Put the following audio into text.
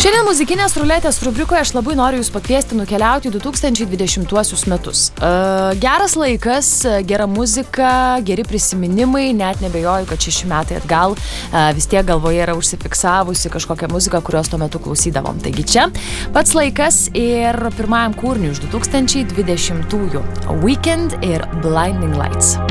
Šiandien muzikinės ruletės rubrikoje aš labai noriu Jūs pakviesti nukeliauti 2020 metus. Geras laikas, gera muzika, geri prisiminimai, net nebejoju, kad 6 metai atgal vis tiek galvoje yra užsifiksavusi kažkokią muziką, kurios tuo metu klausydavom. Taigi čia pats laikas ir pirmajam kūriniui iš 2020-ųjų Weekend ir Blinding Lights.